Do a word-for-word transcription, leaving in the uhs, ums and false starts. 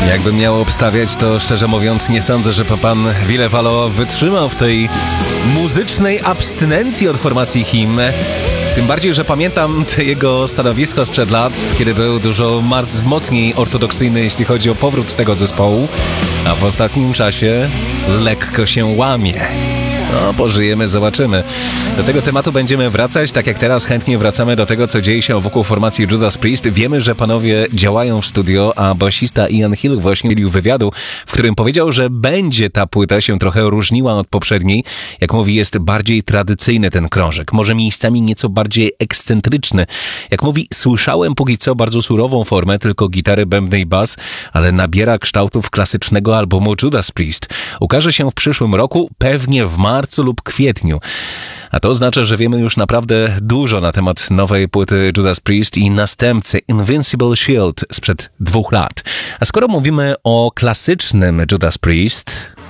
Jakbym miał obstawiać, to szczerze mówiąc nie sądzę, że pan Ville Valo wytrzymał w tej muzycznej abstynencji od formacji H I M. Tym bardziej, że pamiętam te jego stanowisko sprzed lat, kiedy był dużo mocniej ortodoksyjny, jeśli chodzi o powrót tego zespołu, a w ostatnim czasie lekko się łamie. No, pożyjemy, zobaczymy. Do tego tematu będziemy wracać, tak jak teraz chętnie wracamy do tego, co dzieje się wokół formacji Judas Priest. Wiemy, że panowie działają w studio, a basista Ian Hill właśnie udzielił wywiadu, w którym powiedział, że będzie ta płyta się trochę różniła od poprzedniej. Jak mówi, jest bardziej tradycyjny ten krążek, może miejscami nieco bardziej ekscentryczny. Jak mówi, słyszałem póki co bardzo surową formę, tylko gitary, bębny i bas, ale nabiera kształtów klasycznego albumu Judas Priest. Ukaże się w przyszłym roku, pewnie w marcu lub kwietniu. A to oznacza, że wiemy już naprawdę dużo na temat nowej płyty Judas Priest i następcy Invincible Shield sprzed dwóch lat. A skoro mówimy o klasycznym Judas Priest,